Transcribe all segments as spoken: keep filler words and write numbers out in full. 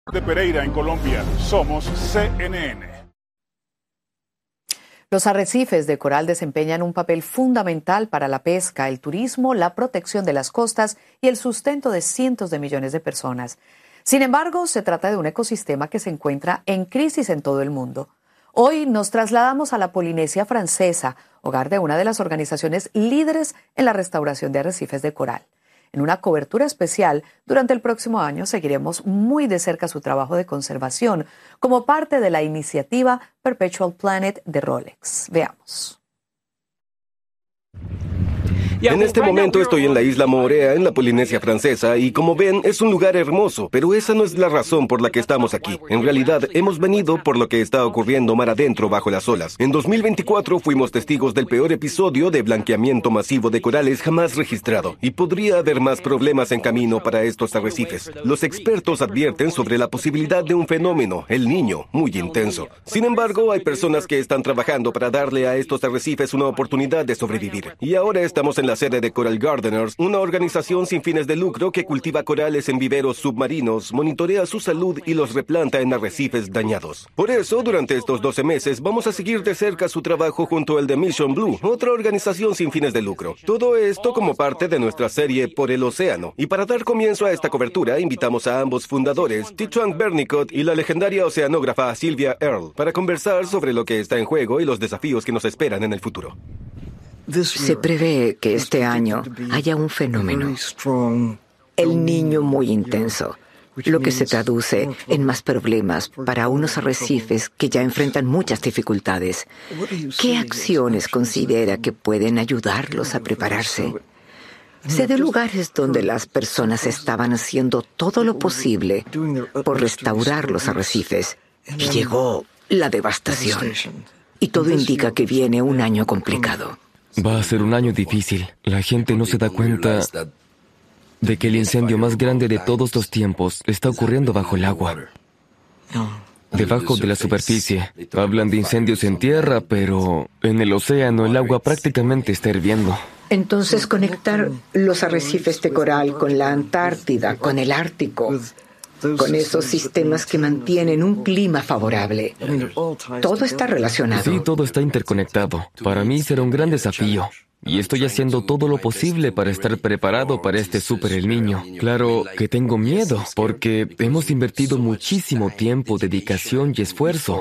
De Pereira, en Colombia, somos C N N. Los arrecifes de coral desempeñan un papel fundamental para la pesca, el turismo, la protección de las costas y el sustento de cientos de millones de personas. Sin embargo, se trata de un ecosistema que se encuentra en crisis en todo el mundo. Hoy nos trasladamos a la Polinesia Francesa, hogar de una de las organizaciones líderes en la restauración de arrecifes de coral. En una cobertura especial, durante el próximo año seguiremos muy de cerca su trabajo de conservación como parte de la iniciativa Perpetual Planet de Rolex. Veamos. En este momento estoy en la isla Moorea, en la Polinesia Francesa, y como ven, es un lugar hermoso, pero esa no es la razón por la que estamos aquí. En realidad, hemos venido por lo que está ocurriendo mar adentro bajo las olas. En dos mil veinticuatro fuimos testigos del peor episodio de blanqueamiento masivo de corales jamás registrado, y podría haber más problemas en camino para estos arrecifes. Los expertos advierten sobre la posibilidad de un fenómeno, el Niño, muy intenso. Sin embargo, hay personas que están trabajando para darle a estos arrecifes una oportunidad de sobrevivir. Y ahora estamos en la sede de Coral Gardeners, una organización sin fines de lucro que cultiva corales en viveros submarinos, monitorea su salud y los replanta en arrecifes dañados. Por eso, durante estos doce meses, vamos a seguir de cerca su trabajo junto al de Mission Blue, otra organización sin fines de lucro. Todo esto como parte de nuestra serie Por el Océano. Y para dar comienzo a esta cobertura, invitamos a ambos fundadores, T-Trunk Bernicott y la legendaria oceanógrafa Sylvia Earle, para conversar sobre lo que está en juego y los desafíos que nos esperan en el futuro. Se prevé que este año haya un fenómeno, el Niño muy intenso, lo que se traduce en más problemas para unos arrecifes que ya enfrentan muchas dificultades. ¿Qué acciones considera que pueden ayudarlos a prepararse? Sé de lugares donde las personas estaban haciendo todo lo posible por restaurar los arrecifes y llegó la devastación. Y todo indica que viene un año complicado. Va a ser un año difícil. La gente no se da cuenta de que el incendio más grande de todos los tiempos está ocurriendo bajo el agua. Debajo de la superficie. Hablan de incendios en tierra, pero en el océano el agua prácticamente está hirviendo. Entonces, conectar los arrecifes de coral con la Antártida, con el Ártico, con esos sistemas que mantienen un clima favorable. Todo está relacionado. Sí, todo está interconectado. Para mí será un gran desafío. Y estoy haciendo todo lo posible para estar preparado para este Super El Niño. Claro que tengo miedo, porque hemos invertido muchísimo tiempo, dedicación y esfuerzo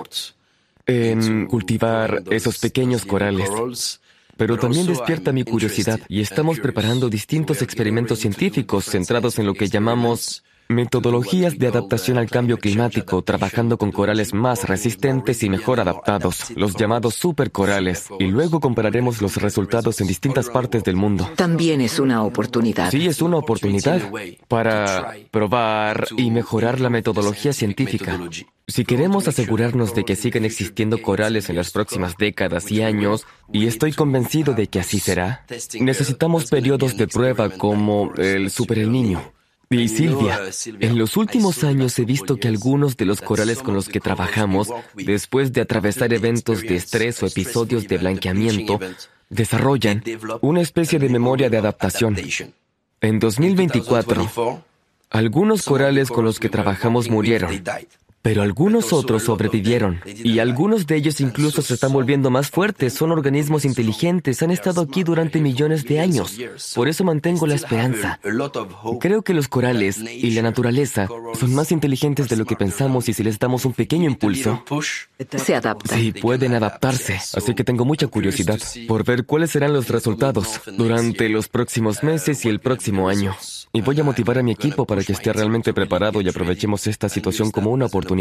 en cultivar esos pequeños corales. Pero también despierta mi curiosidad y estamos preparando distintos experimentos científicos centrados en lo que llamamos metodologías de adaptación al cambio climático, trabajando con corales más resistentes y mejor adaptados, los llamados supercorales, y luego compararemos los resultados en distintas partes del mundo. También es una oportunidad. Sí, es una oportunidad para probar y mejorar la metodología científica. Si queremos asegurarnos de que sigan existiendo corales en las próximas décadas y años, y estoy convencido de que así será, necesitamos periodos de prueba como el Super El Niño. Y Silvia, en los últimos años he visto que algunos de los corales con los que trabajamos, después de atravesar eventos de estrés o episodios de blanqueamiento, desarrollan una especie de memoria de adaptación. En dos mil veinticuatro, algunos corales con los que trabajamos murieron, pero algunos otros sobrevivieron, y algunos de ellos incluso se están volviendo más fuertes. Son organismos inteligentes, han estado aquí durante millones de años. Por eso mantengo la esperanza. Creo que los corales y la naturaleza son más inteligentes de lo que pensamos, y si les damos un pequeño impulso, se adaptan. Sí, pueden adaptarse. Así que tengo mucha curiosidad por ver cuáles serán los resultados durante los próximos meses y el próximo año. Y voy a motivar a mi equipo para que esté realmente preparado y aprovechemos esta situación como una oportunidad.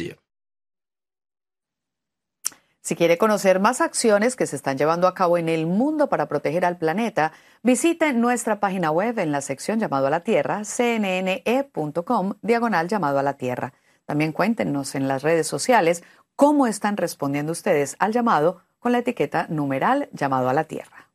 Si quiere conocer más acciones que se están llevando a cabo en el mundo para proteger al planeta, visite nuestra página web en la sección Llamado a la Tierra, cnne.com, diagonal Llamado a la Tierra. También cuéntenos en las redes sociales cómo están respondiendo ustedes al llamado con la etiqueta numeral Llamado a la Tierra.